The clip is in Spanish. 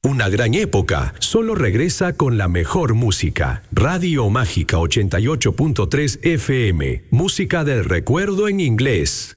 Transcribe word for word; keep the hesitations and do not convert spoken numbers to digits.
Una gran época solo regresa con la mejor música. Radio Mágica ochenta y ocho punto tres F M. Música del recuerdo en inglés.